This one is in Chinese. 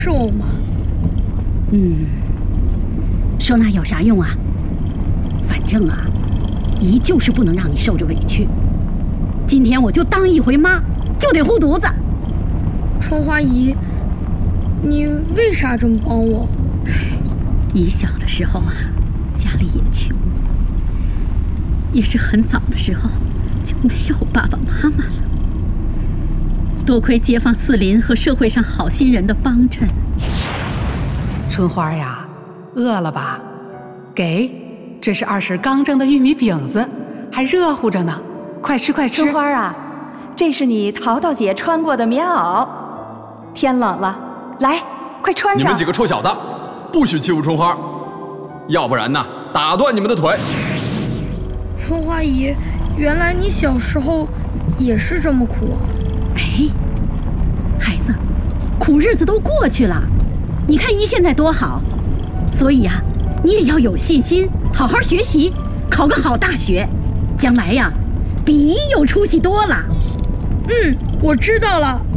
受吗？ 说那有啥用啊？反正啊，姨就是不能让你受着委屈。今天我就当一回妈，就得护犊子。 春花姨，你为啥这么帮我？ 姨小的时候啊，家里也穷，也是很早的时候就没有爸爸妈妈了。多亏街坊四邻和社会上好心人的帮衬。 春花呀，饿了吧？给，这是二婶刚蒸的玉米饼子，还热乎着呢，快吃快吃。 春花啊，这是你淘淘姐穿过的棉袄，天冷了，来，快穿上。 你们几个臭小子，不许欺负春花，要不然呢，打断你们的腿。 春花姨，原来你小时候也是这么苦啊！ 哎，孩子，苦日子都过去了，你看姨现在多好，所以啊，你也要有信心，好好学习，考个好大学，将来呀，比姨有出息多了。 我知道了。